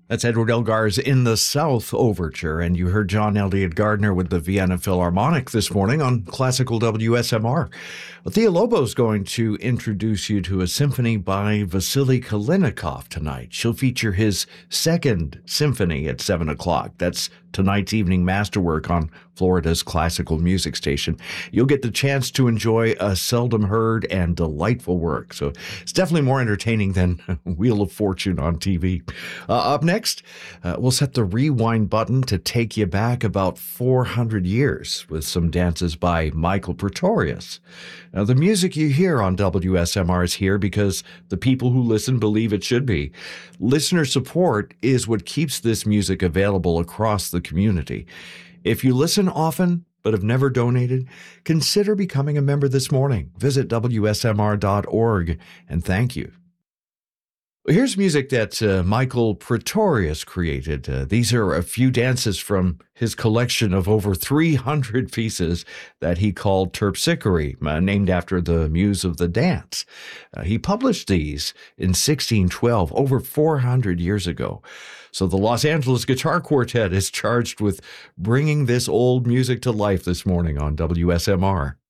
That's Edward Elgar's In the South Overture, and you heard John Elliott Gardner with the Vienna Philharmonic this morning on Classical WSMR. Thea Lobo's going to introduce you to a symphony by Vasily Kalinikov tonight. She'll feature his second symphony at 7 o'clock. That's tonight's evening masterwork on Florida's classical music station. You'll get the chance to enjoy a seldom heard and delightful work. So it's definitely more entertaining than Wheel of Fortune on TV. Up next, we'll set the rewind button to take you back about 400 years with some dances by Michael Pretorius. Now, the music you hear on WSMR is here because the people who listen believe it should be. Listener support is what keeps this music available across the community. If you listen often but have never donated, consider becoming a member this morning. Visit WSMR.org and thank you. Here's music that Michael Pretorius created. These are a few dances from his collection of over 300 pieces that he called Terpsichore, named after the muse of the dance. He published these in 1612, over 400 years ago. So the Los Angeles Guitar Quartet is charged with bringing this old music to life this morning on WSMR.